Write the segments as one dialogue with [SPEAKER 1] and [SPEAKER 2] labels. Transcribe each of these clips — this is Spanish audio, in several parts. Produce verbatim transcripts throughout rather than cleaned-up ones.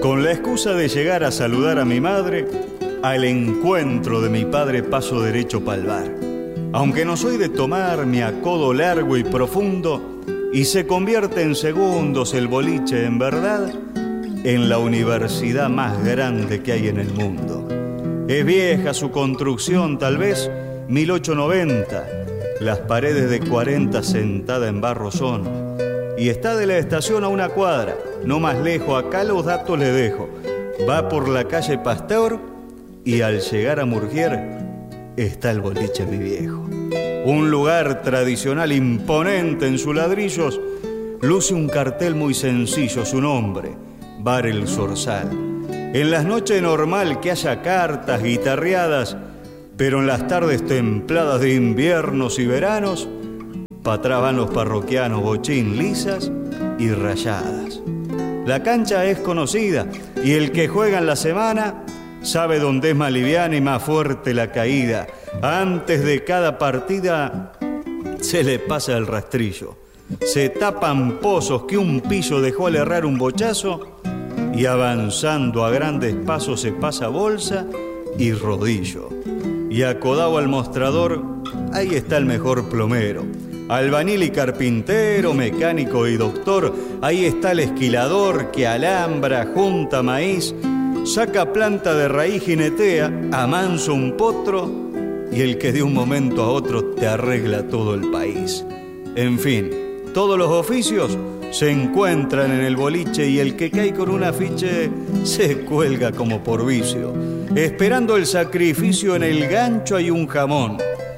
[SPEAKER 1] Con la excusa de llegar a saludar a mi madre, al encuentro de mi padre paso derecho pa'l bar. Aunque no soy de tomar, me acodo largo y profundo y se convierte en segundos el boliche, en verdad, en la universidad más grande que hay en el mundo. Es vieja su construcción, tal vez mil ochocientos noventa, las paredes de cuarenta sentada en barro son, y está de la estación a una cuadra, no más lejos, acá los datos le dejo. Va por la calle Pasteur y al llegar a Murgier está el boliche Mi Viejo. Un lugar tradicional imponente en sus ladrillos, luce un cartel muy sencillo, su nombre, Bar El Zorzal. En las noches normal que haya cartas, guitarreadas, pero en las tardes templadas de inviernos y veranos, pa' atrás van los parroquianos, bochín, lisas y rayadas. La cancha es conocida y el que juega en la semana sabe dónde es más liviana y más fuerte la caída. Antes de cada partida se le pasa el rastrillo. Se tapan pozos que un pillo dejó al errar un bochazo y avanzando a grandes pasos se pasa bolsa y rodillo. Y acodado al mostrador, ahí está el mejor plomero. Albañil y carpintero, mecánico y doctor, ahí está el esquilador que alambra, junta maíz, saca planta de raíz, jinetea, amansa un potro y el que de un momento a otro te arregla todo el país. En fin, todos los oficios se encuentran en el boliche y el que cae con un afiche se cuelga como por vicio. Esperando el sacrificio en el gancho hay un jamón.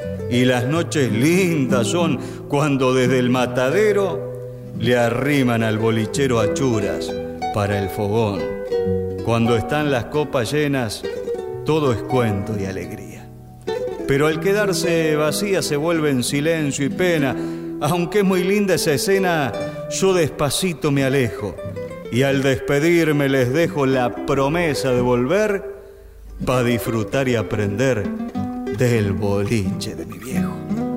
[SPEAKER 1] Y las noches lindas son cuando desde el matadero le arriman al bolichero achuras para el fogón. Cuando están las copas llenas, todo es cuento y alegría. Pero al quedarse vacía se vuelve en silencio y pena. Aunque es muy linda esa escena, yo despacito me alejo. Y al despedirme les dejo la promesa de volver para disfrutar y aprender del boliche de mi viejo.